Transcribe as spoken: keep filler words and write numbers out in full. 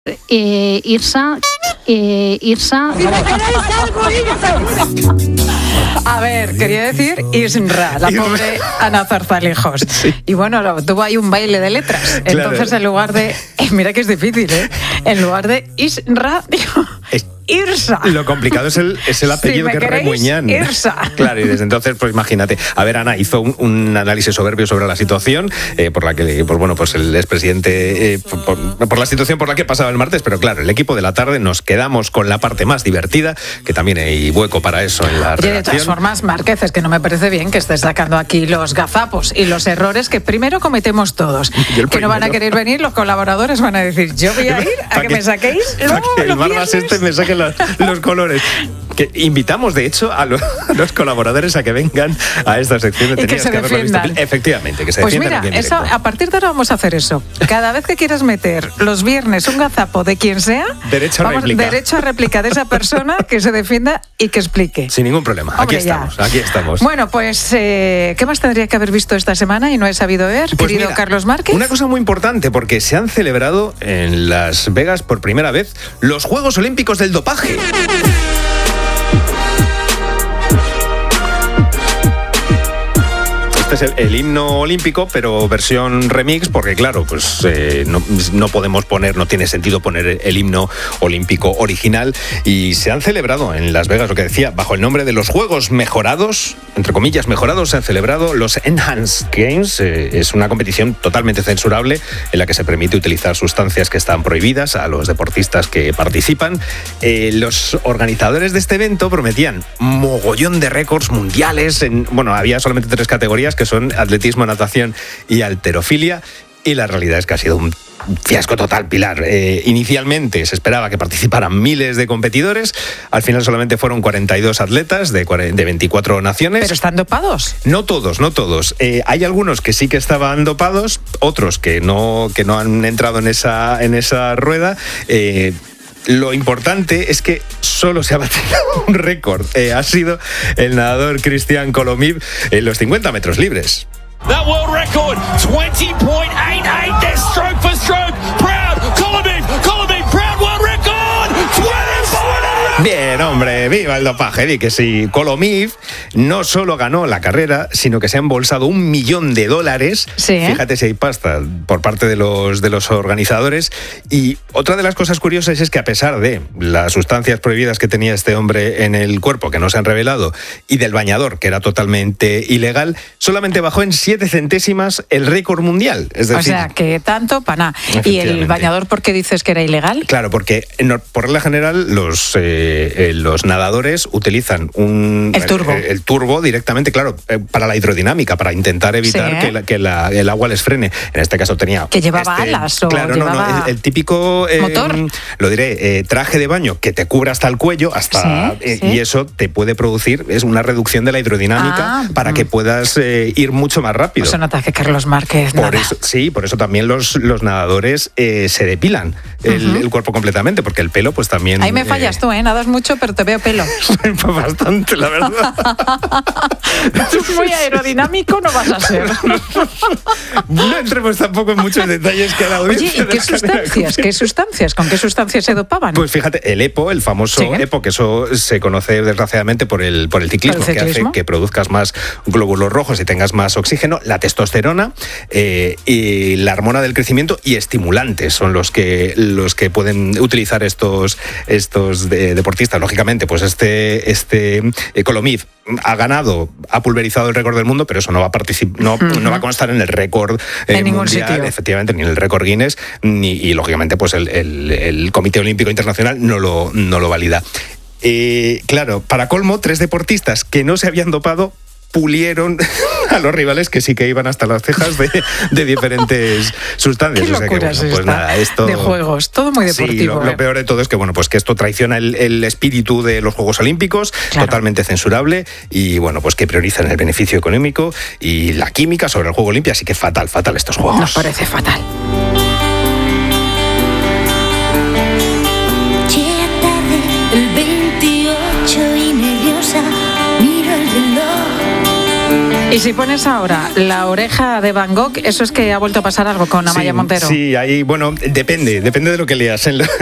Eh, Irsa, eh, Irsa. A ver, quería decir Isra, la pobre Ana Zarzalejos. Sí. Y bueno, tuvo ahí un baile de letras. Claro. Entonces, en lugar de. Eh, mira que es difícil, ¿eh? En lugar de Isra, dijo. Es- Irsa. Lo complicado es el, es el apellido, Si me que es queréis, Remuñán. Irsa. Claro, y desde entonces, pues imagínate. A ver, Ana hizo un, un análisis soberbio sobre la situación, eh, por la que, pues bueno, pues el expresidente, eh, por, por- por la situación por la que pasaba el martes, pero claro, el equipo de la tarde nos quedamos con la parte más divertida, que también hay hueco para eso en la Oye, de redacción. todas formas, Márquez, es que no me parece bien que estés sacando aquí los gazapos y los errores que primero cometemos todos. Yo el Que no van a primero. querer venir, los colaboradores van a decir, yo voy a ir a Pa' que me saquéis pa' luego que el los Barbas viernes. este me saque los, los colores. Que invitamos, de hecho, a los, a los colaboradores a que vengan a esta sección. Y que Tenías se haberlo visto. defiendan. Efectivamente, que se Pues defiendan mira, aquí en eso, directo. a partir de ahora vamos a hacer eso. Cada vez que quieras meter los viernes un gazapo de quien sea, Derecho a vamos, réplica. derecho a réplica de esa persona que se defienda y que explique. Sin ningún problema. Aquí Hombre, ya. estamos, aquí estamos. Bueno, pues, eh, ¿qué más tendría que haber visto esta semana y no he sabido ver, Pues querido mira, Carlos Márquez? Una cosa muy importante, porque se han celebrado en Las Vegas por primera vez los Juegos Olímpicos del Dopaje. Este es el, el himno olímpico, pero versión remix, porque claro, pues eh, no, no podemos poner, no tiene sentido poner el himno olímpico original. Y se han celebrado en Las Vegas, lo que decía, bajo el nombre de los Juegos Mejorados, entre comillas mejorados, se han celebrado los Enhanced Games. Eh, es una competición totalmente censurable en la que se permite utilizar sustancias que están prohibidas a los deportistas que participan. Eh, los organizadores de este evento prometían mogollón de récords mundiales. En, bueno, había solamente tres categorías, que son atletismo, natación y halterofilia. Y la realidad es que ha sido un fiasco total, Pilar. Eh, inicialmente se esperaba que participaran miles de competidores. Al final solamente fueron cuarenta y dos atletas de, cuarenta, de veinticuatro naciones. ¿Pero están dopados? No todos, no todos. Eh, hay algunos que sí que estaban dopados, otros que no, que no han entrado en esa, en esa rueda. Eh, Lo importante es que solo se ha batido un récord. Eh, ha sido el nadador Cristian Colomib en los cincuenta metros libres. That world record, twenty point eight eight. They're stroke for stroke. Proud, Colomib, Colomib, proud world record. twenty-four. Bien, hombre, viva el dopaje. Di que sí, Colomib no solo ganó la carrera, sino que se ha embolsado un millón de dólares. Sí, ¿eh? Fíjate si hay pasta por parte de los, de los organizadores. Y otra de las cosas curiosas es que a pesar de las sustancias prohibidas que tenía este hombre en el cuerpo, que no se han revelado, y del bañador, que era totalmente ilegal, solamente bajó en siete centésimas el récord mundial. Es decir, O sea, que tanto para nada. ¿Y el Efectivamente. bañador por qué dices que era ilegal? Claro, porque no, por regla general los, eh, eh, los nadadores utilizan un... El turbo. El, el turbo directamente, claro, eh, para la hidrodinámica, para intentar evitar Sí, ¿eh? que, la- que la- el agua les frene. En este caso tenía... ¿Que llevaba este- alas o Claro, no, llevaba no, el, el típico... eh, motor? Lo diré, eh, traje de baño que te cubre hasta el cuello, hasta Sí, eh, sí. y eso te puede producir, es una reducción de la hidrodinámica Ah, para mm. que puedas eh, ir mucho más rápido. Pues se nota que Carlos Márquez Por nada. eso, sí, por eso también los, los nadadores eh, se depilan el, Ujú. el cuerpo completamente, porque el pelo pues también... Ahí me fallas eh, tú, ¿eh? Nadas mucho, pero te veo pelo. Bastante, la verdad. Tú muy aerodinámico no vas a ser. No entremos tampoco en muchos detalles que a la Oye, audiencia... ¿y qué dejan sustancias? ¿Qué sustancias? ¿Con qué sustancias se dopaban? Pues fíjate, el EPO, el famoso Sí. EPO, que eso se conoce desgraciadamente por el, por el ciclismo, ¿Por el que hace ciclismo? que produzcas más glóbulos rojos y tengas más oxígeno, la testosterona eh, y la hormona del crecimiento y estimulantes son los que, los que pueden utilizar estos, estos de- deportistas. Lógicamente, pues este, este eh, Colomib ha ganado, ha pulverizado el récord del mundo, pero eso no va a particip- no, no va a constar en el récord eh, En ningún mundial, sitio. efectivamente, ni en el récord Guinness, ni, y lógicamente pues el, el- el Comité Olímpico Internacional no lo, no lo valida. Eh, claro, para colmo, tres deportistas que no se habían dopado pulieron a los rivales que sí que iban hasta las cejas de, de diferentes sustancias. Qué O sea que, locura bueno, es pues esta nada, esto... de juegos, todo muy Sí, deportivo. lo, lo ¿eh? peor de todo es que bueno, pues que esto traiciona el, el espíritu de los Juegos Olímpicos, Claro. totalmente censurable, y bueno, pues que priorizan el beneficio económico y la química sobre el Juego Olímpico, así que fatal, fatal estos juegos. Nos parece fatal. Llega tarde, el veintiocho y nerviosa, miro el reloj. Y si pones ahora la oreja de Van Gogh, eso es que ha vuelto a pasar algo con Amaya sí, Montero. Sí, ahí, bueno, depende, depende de lo que leas en, lo,